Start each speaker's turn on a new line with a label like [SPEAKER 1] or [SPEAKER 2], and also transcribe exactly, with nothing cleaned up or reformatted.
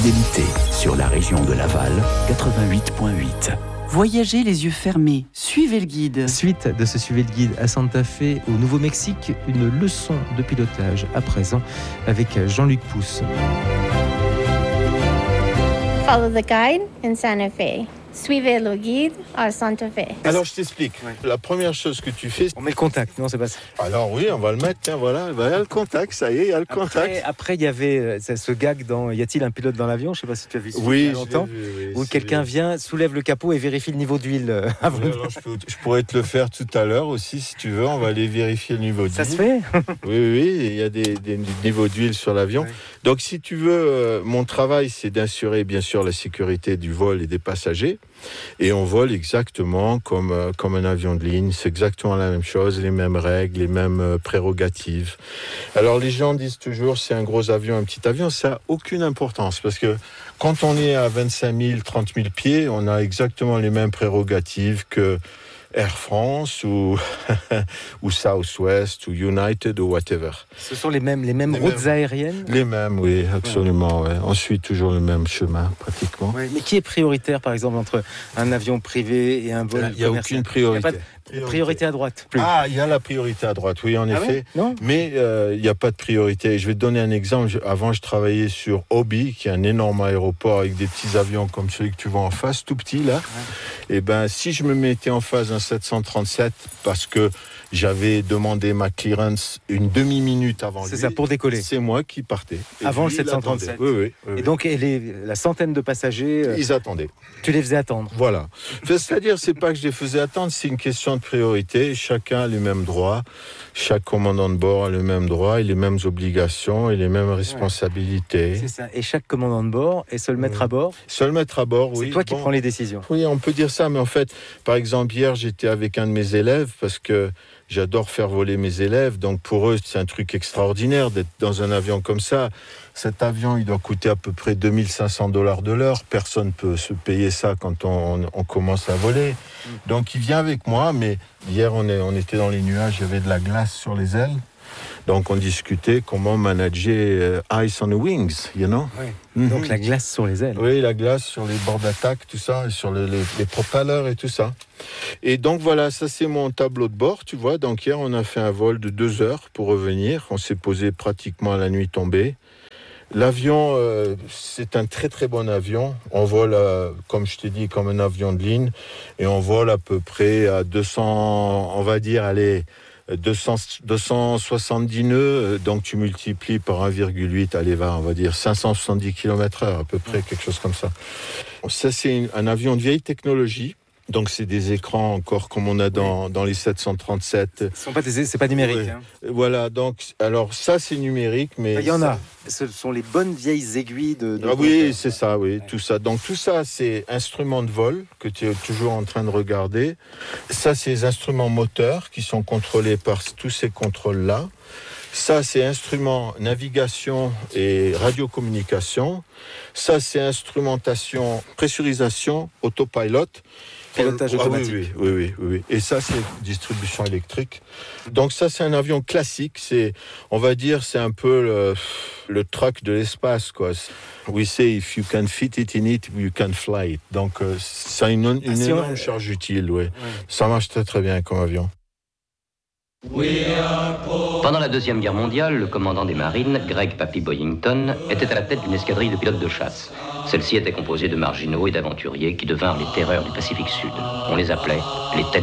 [SPEAKER 1] fidélité sur la région de Laval, quatre-vingt-huit virgule huit.
[SPEAKER 2] Voyagez les yeux fermés, suivez le guide.
[SPEAKER 3] Suite de ce Suivez le guide à Santa Fe, au Nouveau-Mexique, une leçon de pilotage à présent avec Jean-Luc Pousse.
[SPEAKER 4] Follow the guide in Santa Fe. Suivez le guide à Santa Fe.
[SPEAKER 5] Alors, je t'explique. Oui. La première chose que tu fais...
[SPEAKER 3] On met le contact, non, c'est pas ça.
[SPEAKER 5] Alors oui, on va le mettre, tiens, voilà. Il y a le contact, ça y est, il y a le
[SPEAKER 3] après,
[SPEAKER 5] contact.
[SPEAKER 3] Après, il y avait ce gag dans Y a-t-il un pilote dans l'avion? Je ne sais pas si tu as vu ça
[SPEAKER 5] oui,
[SPEAKER 3] il y a longtemps.
[SPEAKER 5] Vu, oui,
[SPEAKER 3] où quelqu'un vient, soulève le capot et vérifie le niveau d'huile. Avant
[SPEAKER 5] oui, alors, je, peux, je pourrais te le faire tout à l'heure aussi, si tu veux. On va aller vérifier le niveau d'huile.
[SPEAKER 3] Ça se fait?
[SPEAKER 5] Oui, oui, il y a des, des niveaux d'huile sur l'avion. Oui. Donc, si tu veux, euh, mon travail, c'est d'assurer, bien sûr, la sécurité du vol et des passagers. Et on vole exactement comme, euh, comme un avion de ligne. C'est exactement la même chose, les mêmes règles, les mêmes euh, prérogatives. Alors les gens disent toujours c'est un gros avion, un petit avion. Ça n'a aucune importance parce que quand on est à vingt-cinq mille, trente mille pieds, on a exactement les mêmes prérogatives que Air France ou, ou Southwest ou United ou whatever.
[SPEAKER 3] Ce sont les mêmes, les mêmes les routes mêmes, aériennes?
[SPEAKER 5] Les mêmes, oui, absolument. Ouais. Ouais. On suit toujours le même chemin, pratiquement.
[SPEAKER 3] Ouais. Mais qui est prioritaire, par exemple, entre un avion privé et un vol commercial?
[SPEAKER 5] Il n'y a aucune priorité.
[SPEAKER 3] Il y a pas de priorité. priorité à droite.
[SPEAKER 5] Plus. Ah, il y a la priorité à droite, oui, en
[SPEAKER 3] ah
[SPEAKER 5] effet.
[SPEAKER 3] Ouais non
[SPEAKER 5] mais euh, il n'y a pas de priorité. Je vais te donner un exemple. Je, avant, je travaillais sur Obi, qui est un énorme aéroport avec des petits avions comme celui que tu vois en face, tout petit, là. Ouais. Et ben, si je me mettais en face d'un sept cent trente-sept, parce que j'avais demandé ma clearance une demi-minute avant
[SPEAKER 3] c'est
[SPEAKER 5] lui.
[SPEAKER 3] C'est ça, pour décoller.
[SPEAKER 5] C'est moi qui partais.
[SPEAKER 3] Et avant le sept cent trente-sept.
[SPEAKER 5] Oui, oui, oui.
[SPEAKER 3] Et donc, et les, la centaine de passagers...
[SPEAKER 5] Ils euh, attendaient.
[SPEAKER 3] Tu les faisais attendre.
[SPEAKER 5] Voilà. C'est-à-dire, c'est pas que je les faisais attendre, c'est une question de priorité. Chacun a les mêmes droits. Chaque commandant de bord a les mêmes droits et les mêmes obligations et les mêmes responsabilités.
[SPEAKER 3] Ouais. C'est ça. Et chaque commandant de bord est seul maître à bord.
[SPEAKER 5] Seul maître à bord, oui.
[SPEAKER 3] C'est toi qui bon. prends les décisions.
[SPEAKER 5] Oui, on peut dire ça, mais en fait, par exemple, hier, j'étais avec un de mes élèves parce que j'adore faire voler mes élèves, donc pour eux, c'est un truc extraordinaire d'être dans un avion comme ça. Cet avion, il doit coûter à peu près deux mille cinq cents dollars de l'heure. Personne ne peut se payer ça quand on, on, on commence à voler. Donc, il vient avec moi, mais hier, on, est, on était dans les nuages, il y avait de la glace sur les ailes. Donc, on discutait comment manager uh, ice on the wings, you know.
[SPEAKER 3] Oui. Mm-hmm. Donc, la glace sur les ailes.
[SPEAKER 5] Oui, la glace sur les bords d'attaque, tout ça, et sur les, les, les propellers et tout ça. Et donc, voilà, ça, c'est mon tableau de bord, tu vois. Donc, hier, on a fait un vol de deux heures pour revenir. On s'est posé pratiquement à la nuit tombée. L'avion, euh, c'est un très, très bon avion. On vole, euh, comme je t'ai dit, comme un avion de ligne. Et on vole à peu près à deux cents, on va dire, allez... deux cents, deux cent soixante-dix nœuds, donc tu multiplies par un virgule huit, allez va, on va dire cinq cent soixante-dix kilomètres heure à peu près, quelque chose comme ça. Ça, c'est un avion de vieille technologie. Donc c'est des écrans encore comme on a dans, oui. dans les sept cent trente-sept.
[SPEAKER 3] Ce sont pas des, c'est pas numérique.
[SPEAKER 5] Oui.
[SPEAKER 3] Hein.
[SPEAKER 5] Voilà, donc alors ça c'est numérique, mais
[SPEAKER 3] il y en
[SPEAKER 5] ça...
[SPEAKER 3] a. Ce sont les bonnes vieilles aiguilles de. de
[SPEAKER 5] ah oui, c'est ça, oui, ouais. Tout ça. Donc tout ça c'est instruments de vol que tu es toujours en train de regarder. Ça c'est les instruments moteurs qui sont contrôlés par tous ces contrôles là. Ça, c'est instrument navigation et radiocommunication. Ça, c'est instrumentation, pressurisation, autopilote.
[SPEAKER 3] Pilotage automatique.
[SPEAKER 5] Ah, oui, oui, oui, oui, oui. Et ça, c'est distribution électrique. Donc ça, c'est un avion classique. C'est, on va dire, c'est un peu le, le truck de l'espace, quoi. We say, if you can fit it in it, you can fly it. Donc, euh, ça a une, une ah, si énorme on... charge utile, ouais. ouais. Ça marche très, très bien comme avion.
[SPEAKER 6] Pendant la Deuxième Guerre mondiale, le commandant des marines, Greg Papy Boyington, était à la tête d'une escadrille de pilotes de chasse. Celle-ci était composée de marginaux et d'aventuriers qui devinrent les terreurs du Pacifique Sud. On les appelait les têtes